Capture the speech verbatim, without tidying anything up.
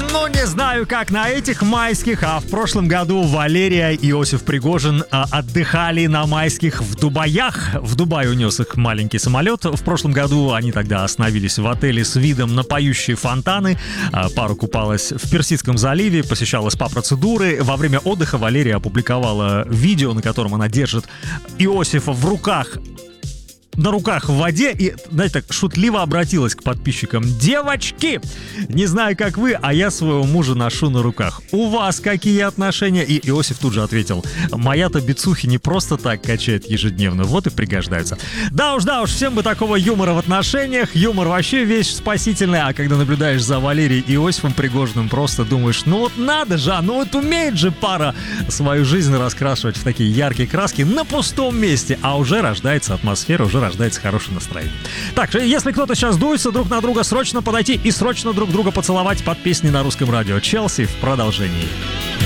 Ну, не знаю, как на этих майских, а в прошлом году Валерия и Иосиф Пригожин а, отдыхали на майских в Дубаях. В Дубай унес их маленький самолет. В прошлом году они тогда остановились в отеле с видом на поющие фонтаны. А, пара купалась в Персидском заливе, посещала спа-процедуры. Во время отдыха Валерия опубликовала видео, на котором она держит Иосифа в руках. На руках в воде и, знаете, так шутливо обратилась к подписчикам. Девочки, не знаю, как вы, а я своего мужа ношу на руках. У вас какие отношения? И Иосиф тут же ответил: моя-то бицухи не просто так качает ежедневно, вот и пригождаются. Да уж, да уж, всем бы такого юмора в отношениях. Юмор вообще вещь спасительная. А когда наблюдаешь за Валерией и Иосифом Пригожиным, просто думаешь, ну вот надо же, ну вот умеет же пара свою жизнь раскрашивать в такие яркие краски на пустом месте. А уже рождается атмосфера, уже рождается рождается хорошее настроение. Так, если кто-то сейчас дуется друг на друга, срочно подойти и срочно друг друга поцеловать под песни на русском радио. Челси в продолжении.